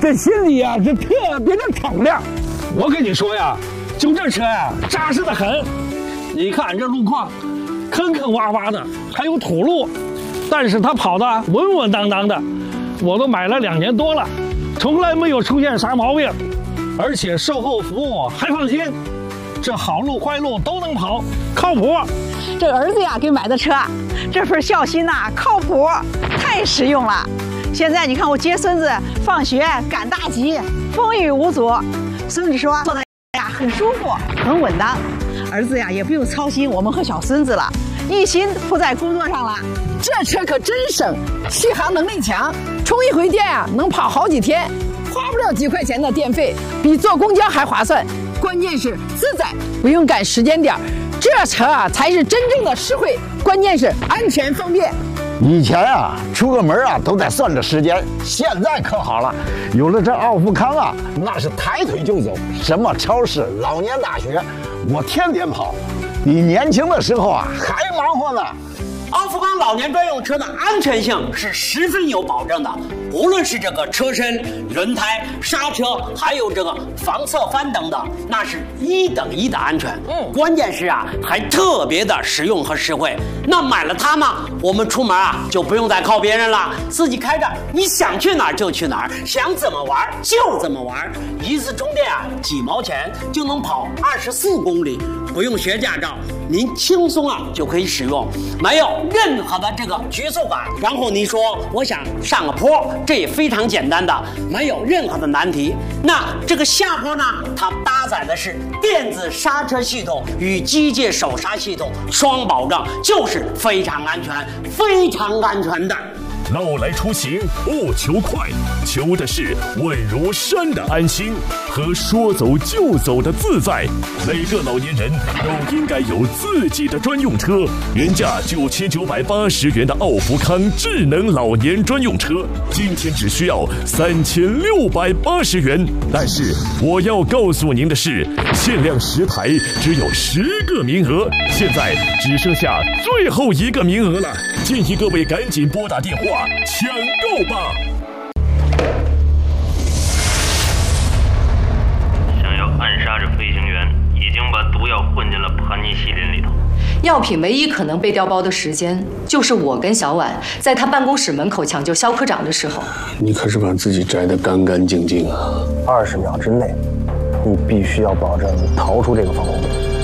这心里啊，这特别的敞亮。我跟你说呀，就这车呀，扎实的很。你看这路况，坑坑洼洼的，还有土路，但是它跑得稳稳当当的。我都买了2年多了，从来没有出现啥毛病，而且售后服务还放心。这好路坏路都能跑，靠谱。 这儿子呀给买的车，这份孝心呐，靠谱，太实用了。现在你看我接孙子放学赶大集，风雨无阻。孙子说坐的呀很舒服，很稳当。儿子呀也不用操心我们和小孙子了，一心扑在工作上了。 这车可真省，续航能力强，充一回电啊能跑好几天，花不了几块钱的电费，比坐公交还划算。关键是自在，不用赶时间点，这车啊才是真正的实惠，关键是安全方便。 以前啊，出个门啊都得算着时间，现在可好了，有了这奥富康啊，那是抬腿就走，什么超市、老年大学，我天天跑，比年轻的时候啊还忙活呢。 奥富康老年专用车的安全性是十分有保证的，无论是这个车身、轮胎、刹车，还有这个防侧翻等等，那是1等1的安全。关键是啊，还特别的实用和实惠。那买了它呢，我们出门啊就不用再靠别人了，自己开着，你想去哪儿就去哪儿，想怎么玩就怎么玩。一次充电啊几毛钱就能跑24公里，不用学驾照，您轻松啊就可以使用，没有任何的这个局促感。然后你说我想上个坡，这也非常简单的，没有任何的难题。那这个下坡呢，它搭载的是电子刹车系统与机械手刹系统双保障，就是非常安全、非常安全的。 老来出行不求快，求的是稳如山的安心和说走就走的自在。每个老年人都应该有自己的专用车，原价9980元的奥福康智能老年专用车，今天只需要3680元。但是我要告诉您的是，限量10台，只有10个名额，现在只剩下最后1个名额了，建议各位赶紧拨打电话抢购吧！ 想要暗杀这飞行员，已经把毒药混进了盘尼西林里头。 药品唯一可能被调包的时间，就是我跟小婉在他办公室门口抢救肖科长的时候。 你可是把自己摘得干干净净啊！20秒之内，你必须要保证你逃出这个防空洞。